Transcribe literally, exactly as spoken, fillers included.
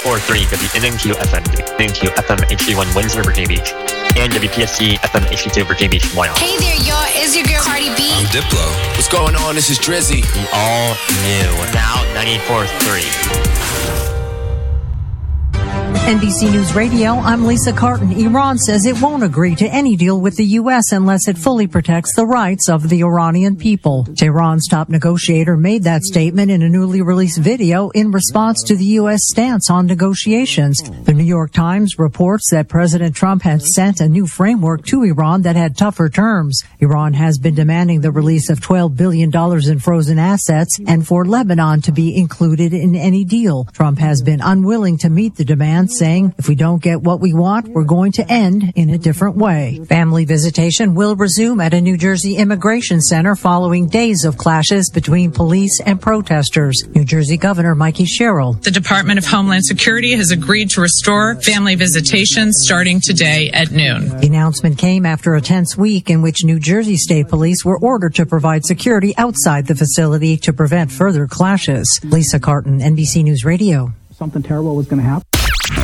ninety-four point three W N N Q F M, N N Q F M H D one Windsor, Virginia Beach, and W P S C F M H D two Virginia Beach, Wyoming. Hey there, y'all. It's your girl Cardi B. I'm Diplo. What's going on? This is Drizzy. The all new, now ninety-four point three. N B C News Radio, I'm Lisa Carton. Iran says it won't agree to any deal with the U S unless it fully protects the rights of the Iranian people. Tehran's top negotiator made that statement in a newly released video in response to the U S stance on negotiations. The New York Times reports that President Trump had sent a new framework to Iran that had tougher terms. Iran has been demanding the release of twelve billion dollars in frozen assets and for Lebanon to be included in any deal. Trump has been unwilling to meet the demands, saying, if we don't get what we want, we're going to end in a different way. Family visitation will resume at a New Jersey immigration center following days of clashes between police and protesters. New Jersey Governor Mikey Sherrill. The Department of Homeland Security has agreed to restore family visitations starting today at noon. The announcement came after a tense week in which New Jersey State Police were ordered to provide security outside the facility to prevent further clashes. Lisa Carton, N B C News Radio. Something terrible was going to happen.